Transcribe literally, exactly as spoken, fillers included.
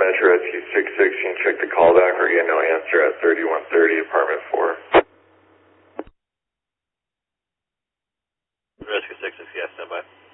Metro Rescue six six, you can check the callback or get no answer at thirty-one thirty, apartment four. Rescue six six, yes, stand by.